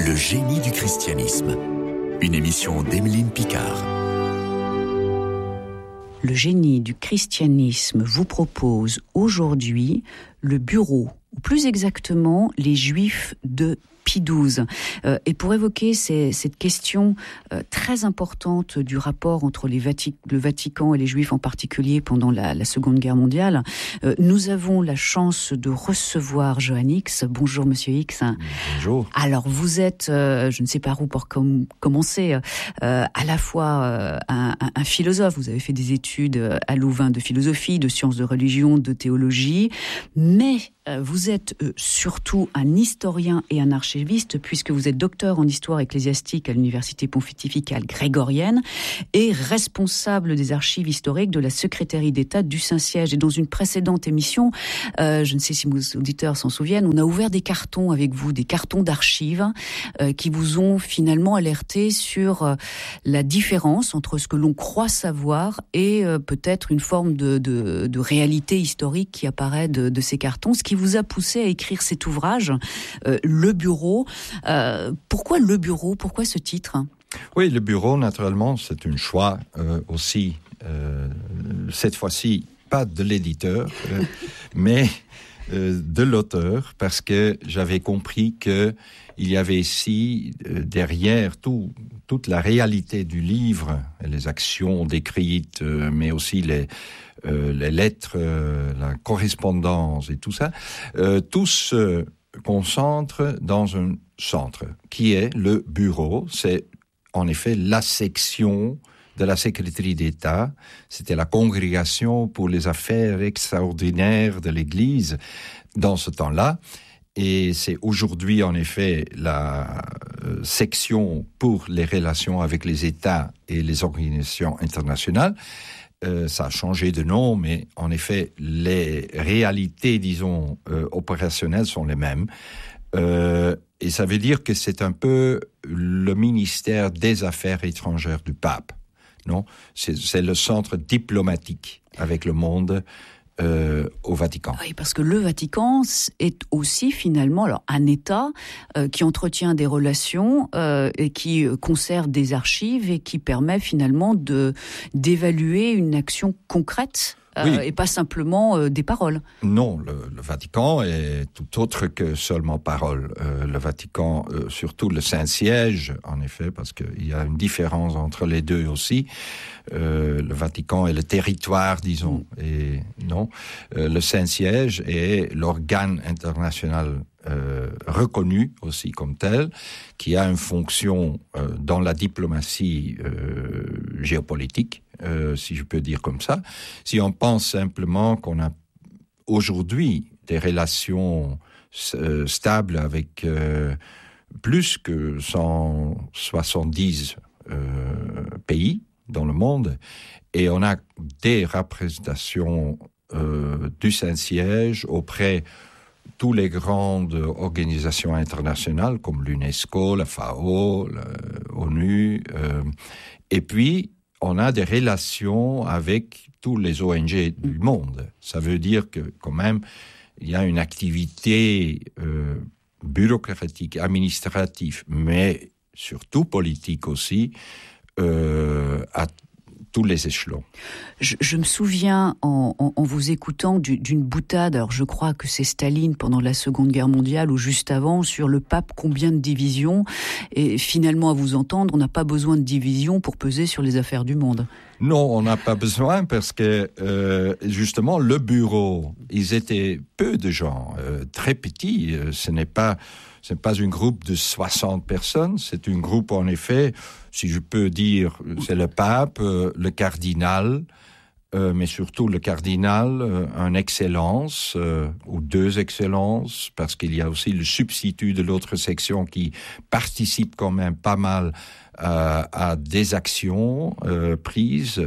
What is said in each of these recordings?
Le génie du christianisme. Une émission d'Emeline Picard. Le génie du christianisme vous propose aujourd'hui le bureau, ou plus exactement les Juifs de Pie XII. Et pour évoquer cette question très importante du rapport entre le Vatican et les Juifs en particulier pendant la Seconde Guerre mondiale, nous avons la chance de recevoir Johann X. Bonjour Monsieur X. Bonjour. Alors vous êtes, je ne sais pas où pour commencer, à la fois un philosophe, vous avez fait des études à Louvain de philosophie, de sciences de religion, de théologie, mais vous êtes surtout un historien et un archiviste, puisque vous êtes docteur en histoire ecclésiastique à l'Université pontificale grégorienne et responsable des archives historiques de la secrétairie d'État du Saint-Siège. Et dans une précédente émission, je ne sais si vos auditeurs s'en souviennent, on a ouvert des cartons avec vous, des cartons d'archives qui vous ont finalement alerté sur la différence entre ce que l'on croit savoir et peut-être une forme de réalité historique qui apparaît de ces cartons, ce qui vous a poussé à écrire cet ouvrage, Le Bureau. Pourquoi Le Bureau ? Pourquoi ce titre ? Oui, Le Bureau, naturellement, c'est un choix aussi, cette fois-ci, pas de l'éditeur, mais de l'auteur, parce que j'avais compris qu'il y avait ici, derrière toute la réalité du livre, les actions décrites, mais aussi les lettres, la correspondance et tout ça, tout se concentre dans un centre, qui est le bureau. C'est en effet la section de la secrétaire d'État. C'était la congrégation pour les affaires extraordinaires de l'Église dans ce temps-là. Et c'est aujourd'hui, en effet, la section pour les relations avec les États et les organisations internationales. Ça a changé de nom, mais en effet, les réalités, disons, opérationnelles sont les mêmes. Et ça veut dire que c'est un peu le ministère des Affaires étrangères du pape, non ? C'est le centre diplomatique avec le monde au Vatican. Oui, parce que le Vatican est aussi finalement un État qui entretient des relations et qui conserve des archives et qui permet finalement d'évaluer une action concrète. Oui. Et pas simplement des paroles. Non, le Vatican est tout autre que seulement paroles. Le Vatican, surtout le Saint-Siège, en effet, parce qu'il y a une différence entre les deux aussi. Le Vatican est le territoire, disons, et non. Le Saint-Siège est l'organe international reconnu aussi comme tel, qui a une fonction dans la diplomatie géopolitique, si je peux dire comme ça. Si on pense simplement qu'on a aujourd'hui des relations stables avec plus que 170 pays dans le monde, et on a des représentations du Saint-Siège auprès toutes les grandes organisations internationales comme l'UNESCO, la FAO, l'ONU, et puis on a des relations avec tous les ONG du monde. Ça veut dire que quand même, il y a une activité bureaucratique, administrative, mais surtout politique aussi, à tous les échelons. Je me souviens, en vous écoutant, d'une boutade, alors je crois que c'est Staline pendant la Seconde Guerre mondiale ou juste avant, sur le pape, combien de divisions, et finalement à vous entendre, on n'a pas besoin de divisions pour peser sur les affaires du monde. Non, on n'a pas besoin parce que justement le bureau, ils étaient peu de gens, très petits, ce n'est pas un groupe de 60 personnes, c'est un groupe en effet, si je peux dire, c'est le pape, le cardinal, mais surtout le cardinal, un excellence ou deux excellences, parce qu'il y a aussi le substitut de l'autre section qui participe quand même pas mal à des actions prises,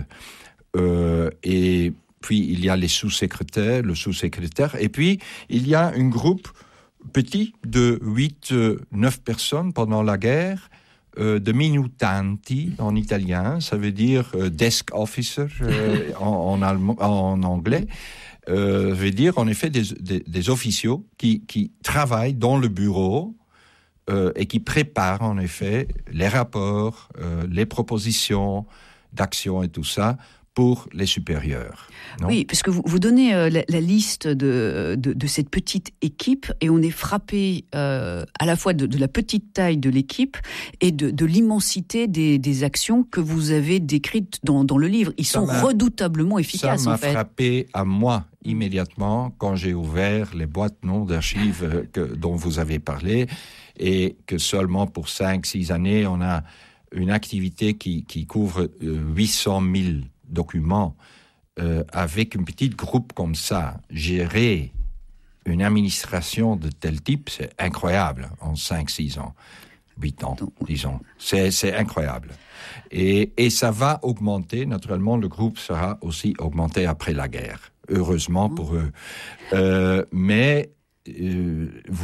et puis il y a les sous-secrétaires, le sous-secrétaire, et puis il y a un groupe petit de 8-9 personnes pendant la guerre, de minutanti en italien, ça veut dire desk officer en anglais, veut dire en effet des officiaux qui travaillent dans le bureau et qui prépare en effet les rapports, les propositions d'action et tout ça pour les supérieurs. Non? Oui, parce que vous donnez la liste de cette petite équipe et on est frappé à la fois de la petite taille de l'équipe et de l'immensité des actions que vous avez décrites dans le livre. Ils sont redoutablement efficaces, ça en fait. Ça m'a frappé à moi immédiatement quand j'ai ouvert les boîtes d'archives dont vous avez parlé et que seulement pour 5-6 années, on a une activité qui couvre 800 000 documents. Avec un petit groupe comme ça, gérer une administration de tel type, c'est incroyable en 5-6 ans, 8 ans, disons. C'est incroyable. Et ça va augmenter, naturellement, le groupe sera aussi augmenté après la guerre, heureusement pour eux. Mais vous